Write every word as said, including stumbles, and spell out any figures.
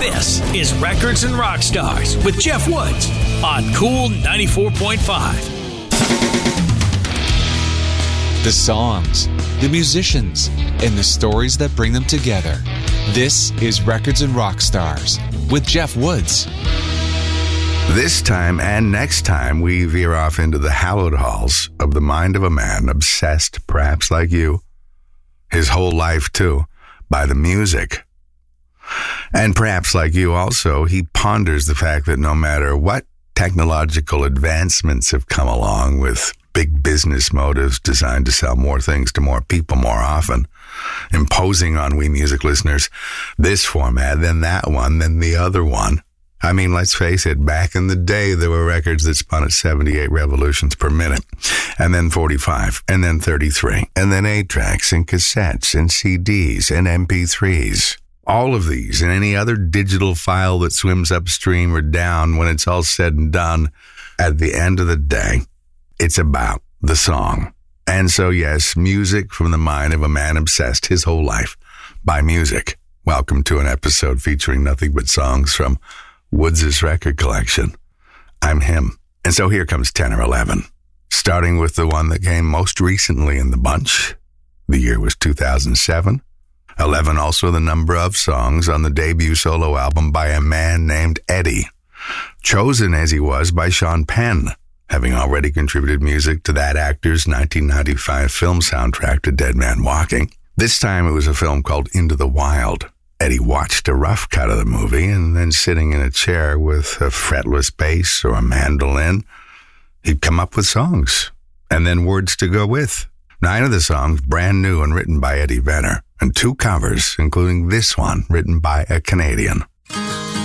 This is Records and Rock Stars with Jeff Woods on Cool ninety-four point five. The songs, the musicians, and the stories that bring them together. This is Records and Rock Stars with Jeff Woods. This time and next time, we veer off into the hallowed halls of the mind of a man obsessed, perhaps like you, his whole life too, by the music. And perhaps like you also, he ponders the fact that no matter what technological advancements have come along with big business motives designed to sell more things to more people more often, imposing on we music listeners this format, then that one, then the other one. I mean, let's face it, back in the day, there were records that spun at seventy-eight revolutions per minute, and then forty-five, and then thirty-three, and then eight tracks, and cassettes, and C Ds, and M P threes. All of these, and any other digital file that swims upstream or down when it's all said and done, at the end of the day, it's about the song. And so, yes, music from the mind of a man obsessed his whole life by music. Welcome to an episode featuring nothing but songs from Woods' record collection. I'm him. And so here comes ten or eleven, starting with the one that came most recently in the bunch. The year was two thousand seven. eleven also the number of songs on the debut solo album by a man named Eddie, chosen as he was by Sean Penn, having already contributed music to that actor's nineteen ninety-five film soundtrack to Dead Man Walking. This time it was a film called Into the Wild. Eddie watched a rough cut of the movie, and then sitting in a chair with a fretless bass or a mandolin, he'd come up with songs, and then words to go with. Nine of the songs brand new and written by Eddie Vedder, and two covers, including this one, written by a Canadian.